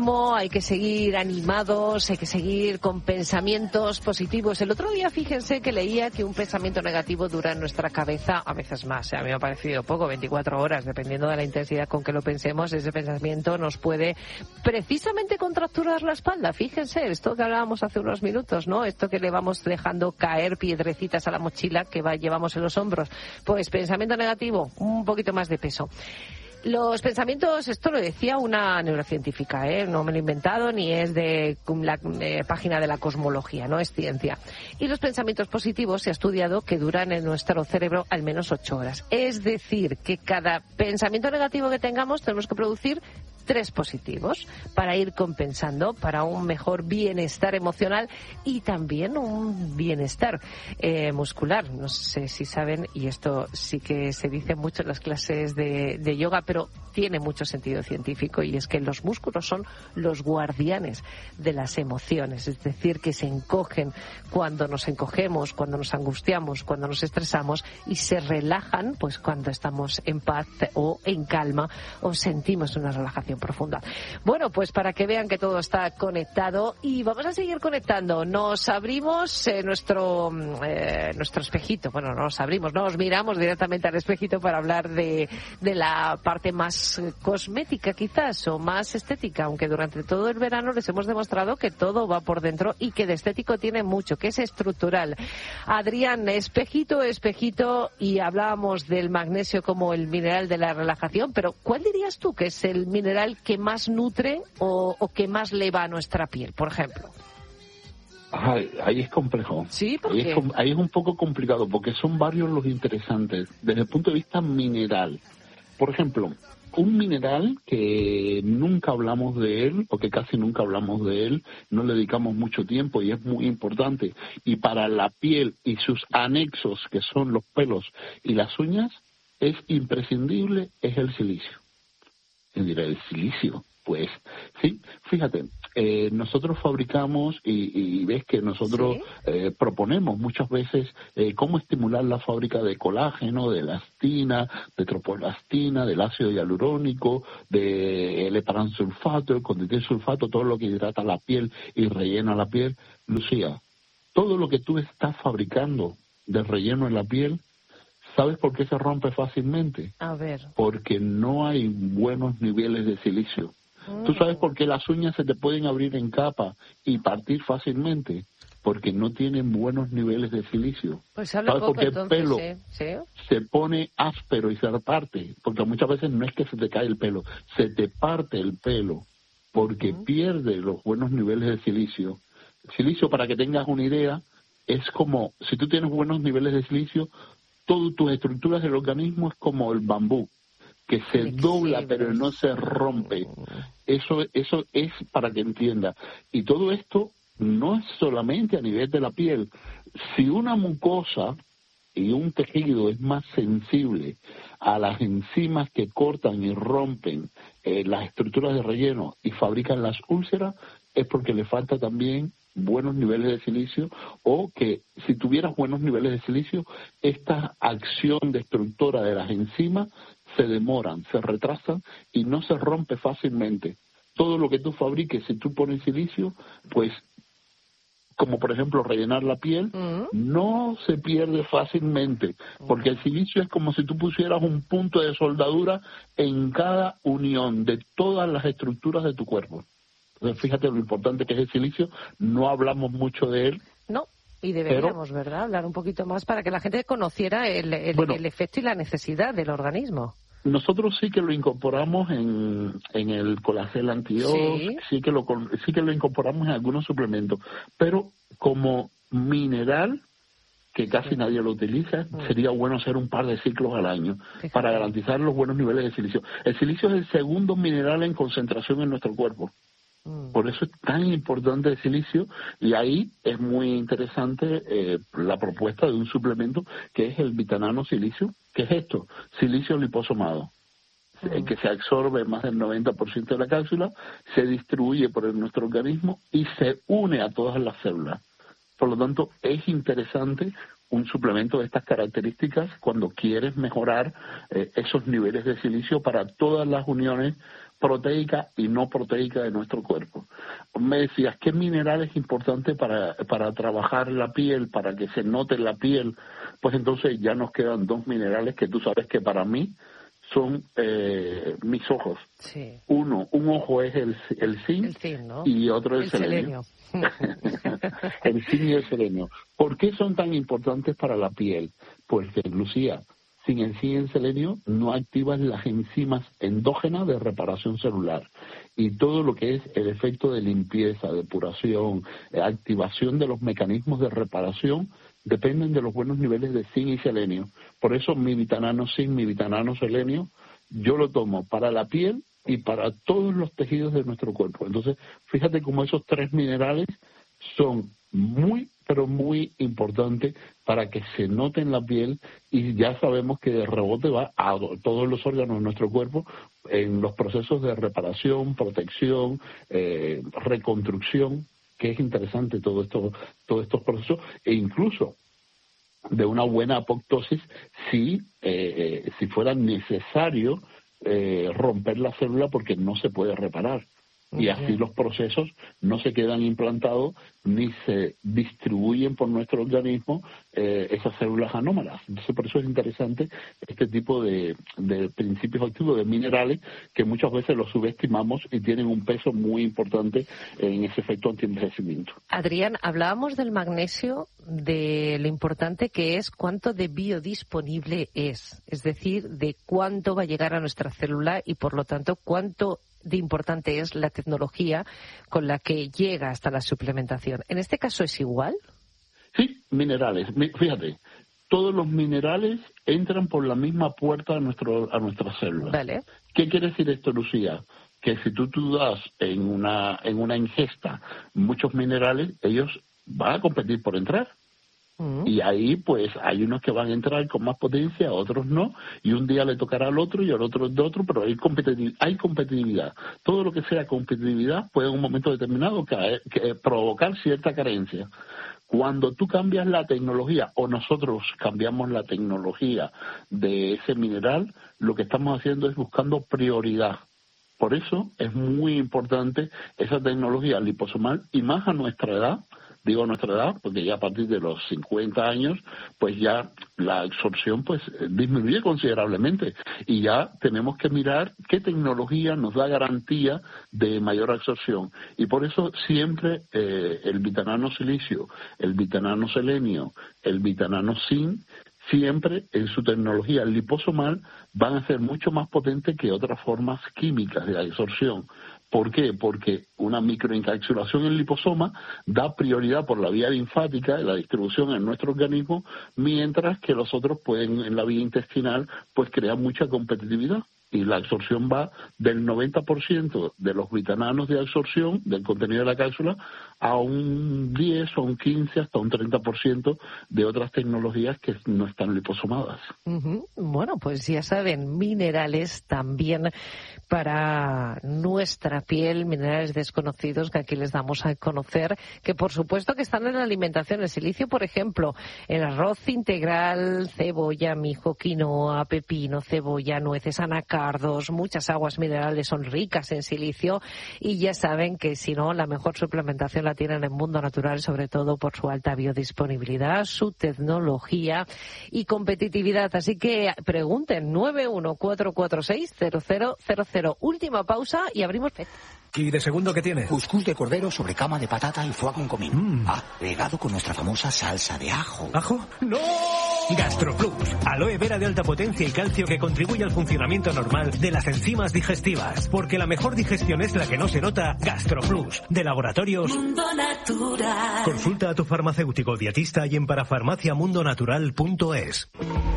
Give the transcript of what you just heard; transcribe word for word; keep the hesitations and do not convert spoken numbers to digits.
Hay que seguir animados, hay que seguir con pensamientos positivos. El otro día, fíjense que leía que un pensamiento negativo dura en nuestra cabeza a veces más. A mí me ha parecido poco, veinticuatro horas, dependiendo de la intensidad con que lo pensemos. Ese pensamiento nos puede precisamente contracturar la espalda. Fíjense, esto que hablábamos hace unos minutos, ¿no? Esto que le vamos dejando caer piedrecitas a la mochila que va, llevamos en los hombros. Pues pensamiento negativo, un poquito más de peso. Los pensamientos, esto lo decía una neurocientífica, ¿eh? No me lo he inventado ni es de la eh, página de la cosmología, no es ciencia. Y los pensamientos positivos se ha estudiado que duran en nuestro cerebro al menos ocho horas. Es decir, que cada pensamiento negativo que tengamos tenemos que producir tres positivos para ir compensando para un mejor bienestar emocional y también un bienestar eh, muscular. No sé si saben, y esto sí que se dice mucho en las clases de, de yoga, pero tiene mucho sentido científico, y es que los músculos son los guardianes de las emociones, es decir, que se encogen cuando nos encogemos, cuando nos angustiamos, cuando nos estresamos, y se relajan pues cuando estamos en paz o en calma o sentimos una relajación profunda. Bueno, pues para que vean que todo está conectado, y vamos a seguir conectando. Nos abrimos eh, nuestro eh, nuestro espejito. Bueno, no nos abrimos, no nos miramos directamente al espejito para hablar de, de la parte más cosmética quizás, o más estética, aunque durante todo el verano les hemos demostrado que todo va por dentro y que de estético tiene mucho, que es estructural. Adrián, espejito, espejito, y hablábamos del magnesio como el mineral de la relajación, pero ¿cuál dirías tú que es el mineral que más nutre o, o que más le va a nuestra piel, por ejemplo? Ay, ahí es complejo. ¿Sí? ¿Por ahí, qué? es, ahí es un poco complicado porque son varios los interesantes desde el punto de vista mineral. Por ejemplo, un mineral que nunca hablamos de él, o que casi nunca hablamos de él, no le dedicamos mucho tiempo y es muy importante, y para la piel y sus anexos, que son los pelos y las uñas, es imprescindible, es el silicio. Y dirá, ¿el silicio? Pues sí, fíjate, eh, nosotros fabricamos y, y ves que nosotros ¿Sí? eh, proponemos muchas veces eh, cómo estimular la fábrica de colágeno, de elastina, de tropoelastina, del ácido hialurónico, del heparansulfato, el condroitinsulfato, todo lo que hidrata la piel y rellena la piel. Lucía, todo lo que tú estás fabricando de relleno en la piel, ¿sabes por qué se rompe fácilmente? A ver. Porque no hay buenos niveles de silicio. Mm. ¿Tú sabes por qué las uñas se te pueden abrir en capa y partir fácilmente? Porque no tienen buenos niveles de silicio. Pues habla ¿Sabes poco, por qué el entonces, pelo ¿eh? ¿Sí? se pone áspero y se parte? Porque muchas veces no es que se te cae el pelo, se te parte el pelo porque Uh-huh. pierde los buenos niveles de silicio. Silicio, para que tengas una idea, es como, si tú tienes buenos niveles de silicio, todas tus estructuras del organismo es como el bambú, que se Flexibles. dobla pero no se rompe. Eso, eso es para que entienda. Y todo esto no es solamente a nivel de la piel. Si una mucosa y un tejido es más sensible a las enzimas que cortan y rompen eh, las estructuras de relleno y fabrican las úlceras, es porque le falta también buenos niveles de silicio, o que si tuvieras buenos niveles de silicio, esta acción destructora de las enzimas se demoran, se retrasan y no se rompe fácilmente. Todo lo que tú fabriques, si tú pones silicio, pues, como por ejemplo rellenar la piel, Uh-huh. no se pierde fácilmente, porque el silicio es como si tú pusieras un punto de soldadura en cada unión de todas las estructuras de tu cuerpo. Entonces, fíjate lo importante que es el silicio. No hablamos mucho de él. No, y deberíamos, pero, ¿verdad?, hablar un poquito más para que la gente conociera el, el, bueno, el efecto y la necesidad del organismo. Nosotros sí que lo incorporamos en, en el Colacel Antiox, sí. Sí, que lo, sí que lo incorporamos en algunos suplementos, pero como mineral, que casi sí. nadie lo utiliza, mm. sería bueno hacer un par de ciclos al año. Fíjate. Para garantizar los buenos niveles de silicio. El silicio es el segundo mineral en concentración en nuestro cuerpo. Por eso es tan importante el silicio, y ahí es muy interesante eh, la propuesta de un suplemento que es el Vitanano Silicio. ¿Qué es esto? Silicio liposomado, uh-huh. eh, que se absorbe más del noventa por ciento de la cápsula, se distribuye por el, nuestro organismo y se une a todas las células. Por lo tanto, es interesante un suplemento de estas características cuando quieres mejorar eh, esos niveles de silicio para todas las uniones, proteica y no proteica de nuestro cuerpo. Me decías, ¿qué mineral es importante para, para trabajar la piel, para que se note la piel? Pues entonces ya nos quedan dos minerales que tú sabes que para mí son eh, mis ojos. Sí. Uno, un ojo es el, el zinc, el zinc, ¿no? Y otro el, el selenio. selenio. El zinc y el selenio. ¿Por qué son tan importantes para la piel? Pues, Lucía, sin el zinc y el selenio no activan las enzimas endógenas de reparación celular. Y todo lo que es el efecto de limpieza, depuración, eh, activación de los mecanismos de reparación dependen de los buenos niveles de zinc y selenio. Por eso mi Vitanano Zinc, mi Vitanano Selenio, yo lo tomo para la piel y para todos los tejidos de nuestro cuerpo. Entonces, fíjate cómo esos tres minerales son muy, pero muy importantes para que se note en la piel, y ya sabemos que de rebote va a todos los órganos de nuestro cuerpo en los procesos de reparación, protección, eh, reconstrucción, que es interesante todo esto, todos estos procesos, e incluso de una buena apoptosis si, eh, si fuera necesario eh, romper la célula porque no se puede reparar. Y así los procesos no se quedan implantados ni se distribuyen por nuestro organismo eh, esas células anómalas. Entonces, por eso es interesante este tipo de, de principios activos, de minerales, que muchas veces los subestimamos y tienen un peso muy importante en ese efecto antienvejecimiento. Adrián, hablábamos del magnesio, de lo importante que es cuánto de biodisponible es, es decir, de cuánto va a llegar a nuestra célula y, por lo tanto, cuánto de importante es la tecnología con la que llega hasta la suplementación. ¿En este caso es igual? Sí, minerales. Fíjate, todos los minerales entran por la misma puerta a, nuestro, a nuestras células. Vale. ¿Qué quiere decir esto, Lucía? Que si tú, tú das en una, en una ingesta muchos minerales, ellos van a competir por entrar. Y ahí, pues, hay unos que van a entrar con más potencia, otros no, y un día le tocará al otro y al otro de otro, pero hay, competitiv- hay competitividad. Todo lo que sea competitividad puede en un momento determinado caer, que, provocar cierta carencia. Cuando tú cambias la tecnología, o nosotros cambiamos la tecnología de ese mineral, lo que estamos haciendo es buscando prioridad. Por eso es muy importante esa tecnología liposomal, y más a nuestra edad. Digo nuestra edad porque ya a partir de los cincuenta años pues ya la absorción pues disminuye considerablemente, y ya tenemos que mirar qué tecnología nos da garantía de mayor absorción. Y por eso siempre eh, el Vitanano Silicio, el Vitanano Selenio, el Vitanano Zinc, siempre en su tecnología liposomal van a ser mucho más potentes que otras formas químicas de absorción. ¿Por qué? Porque una microencapsulación en liposoma da prioridad por la vía linfática, la distribución en nuestro organismo, mientras que los otros pueden, en la vía intestinal, pues crear mucha competitividad. Y la absorción va del noventa por ciento de los vitananos de absorción del contenido de la cápsula a un diez o un quince hasta un treinta por ciento de otras tecnologías que no están liposomadas. Uh-huh. Bueno, pues ya saben, minerales también para nuestra piel, minerales desconocidos que aquí les damos a conocer, que por supuesto que están en la alimentación. El silicio, por ejemplo, en arroz integral, cebolla, mijo, quinoa, pepino, cebolla, nueces, anacardos, muchas aguas minerales son ricas en silicio, y ya saben que si no, la mejor suplementación la tienen en Mundo Natural, sobre todo por su alta biodisponibilidad, su tecnología y competitividad. Así que pregunten, nueve uno cuatro cuatro seis cero cero cero cero. Última pausa y abrimos... ¿Y de segundo qué tiene? Cuscús de cordero sobre cama de patata y foie con comino. Mm. Ah, regado con nuestra famosa salsa de ajo. ¿Ajo? ¡No! GastroPlus, aloe vera de alta potencia y calcio que contribuye al funcionamiento normal de las enzimas digestivas. Porque la mejor digestión es la que no se nota. GastroPlus, de Laboratorios Mundo Natural. Consulta a tu farmacéutico dietista y en parafarmaciamundonatural punto es.